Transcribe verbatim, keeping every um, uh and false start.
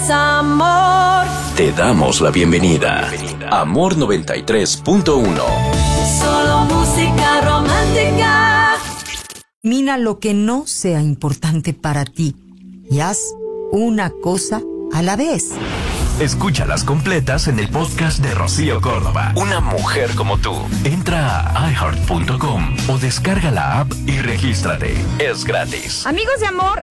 es amor. Te damos la bienvenida. Amor noventa y tres punto uno. Solo música romántica. Mina lo que no sea importante para ti y haz una cosa a la vez. Escúchalas completas en el podcast de Rocío Córdoba. Una mujer como tú. Entra a i heart punto com o descarga la app y regístrate. Es gratis. Amigos de Amor,